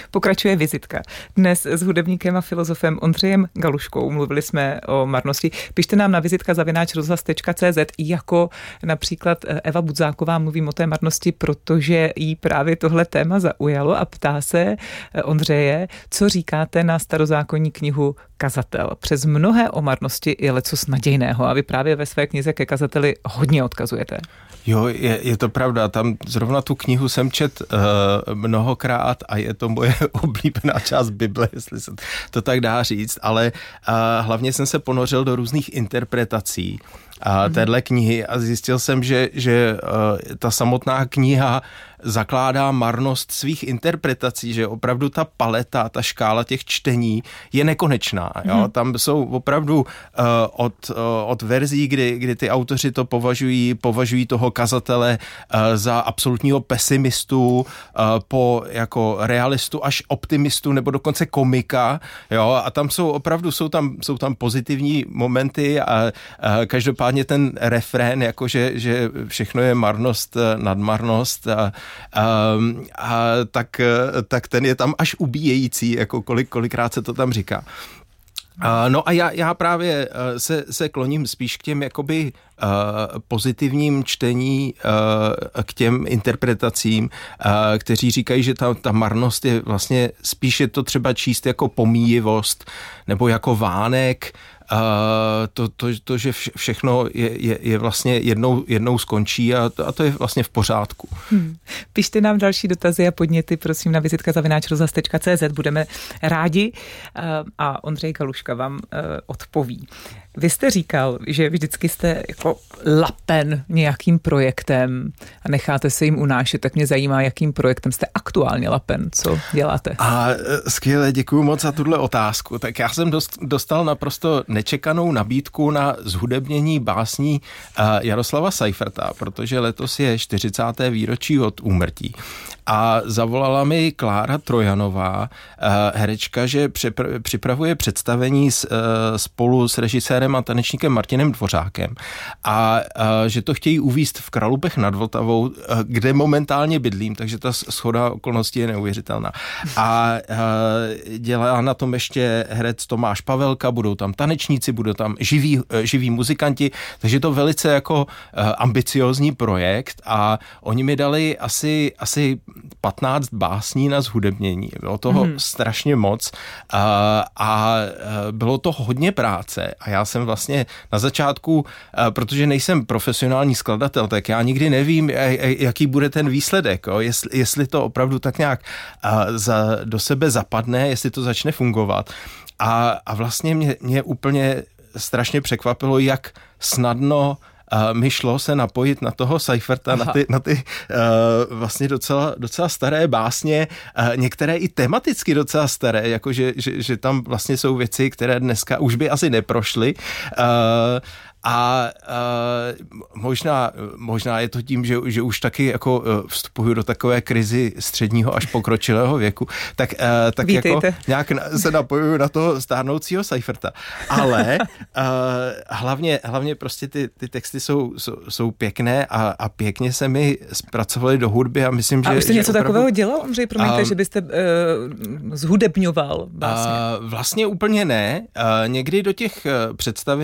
Pokračuje vizitka. Dnes s hudebníkem a filozofem Ondřejem Galuškou mluvili jsme o marnosti. Pište nám na vizitka@rozhlas.cz, jako například Eva Budzáková. Mluvím o té marnosti, protože jí právě tohle téma zaujalo a ptá se Ondřeje, co říkáte na starozákonní knihu Kazatel. Přes mnohé o marnosti je lecos nadějného a vy právě ve své knize ke kazateli hodně odkazujete. Jo, je to pravda. Tam zrovna tu knihu jsem čet mnohokrát a je to moje oblíbená část Bible, jestli se to tak dá říct, ale hlavně jsem se ponořil do různých interpretací téhle knihy a zjistil jsem, že ta samotná kniha zakládá marnost svých interpretací, že opravdu ta paleta, ta škála těch čtení je nekonečná. Jo? Tam jsou opravdu od verzí, kdy ty autoři to považují toho kazatele za absolutního pesimistu, po jako realistu až optimistu nebo dokonce komika. Jo? A tam jsou tam pozitivní momenty a každopádně ten refrén, jakože že všechno je marnost, nadmarnost tak ten je tam až ubíjející, jako kolikrát se to tam říká. No a já právě se kloním spíš k těm jakoby pozitivním čtení, k těm interpretacím, kteří říkají, že ta marnost je vlastně spíš je to třeba číst jako pomíjivost nebo jako vánek, to, že všechno je vlastně jednou skončí a to je vlastně v pořádku. Pište nám další dotazy a podněty, prosím, na vizitka@rozhlas.cz. Budeme rádi a Ondřej Galuška vám odpoví. Vy jste říkal, že vždycky jste jako lapen nějakým projektem a necháte se jim unášet, tak mě zajímá, jakým projektem jste aktuálně lapen, co děláte? Skvěle, děkuju moc za tuhle otázku. Tak já jsem dostal naprosto nečekanou nabídku na zhudebnění básní Jaroslava Seiferta, protože letos je 40. výročí od úmrtí. A zavolala mi Klára Trojanová, herečka, že připravuje představení spolu s režisérem a tanečníkem Martinem Dvořákem a že to chtějí uvést v Kralupech nad Vltavou, kde momentálně bydlím, takže ta shoda okolností je neuvěřitelná. A dělá na tom ještě herec Tomáš Pavelka, budou tam tanečníci, budou tam živí muzikanti, takže je to velice jako ambiciózní projekt a oni mi dali asi 15 básní na zhudebnění. Bylo toho strašně moc a bylo to hodně práce a já jsem vlastně na začátku, protože nejsem profesionální skladatel, tak já nikdy nevím, jaký bude ten výsledek, jestli to opravdu tak nějak do sebe zapadne, jestli to začne fungovat. A vlastně mě úplně strašně překvapilo, jak snadno mi šlo se napojit na toho Seiferta, na ty vlastně docela staré básně, některé i tematicky docela staré, jakože že tam vlastně jsou věci, které dneska už by asi neprošly. A možná je to tím, že už taky jako vstupuju do takové krizi středního až pokročilého věku, tak jako nějak se napojuju na toho stárnoucího Seiferta. Ale hlavně prostě ty texty jsou pěkné a pěkně se mi zpracovaly do hudby a myslím, že... A už jste něco takového dělal, Ondřej, promiňte, že byste zhudebňoval vlastně? Vlastně úplně ne. Někdy do těch představení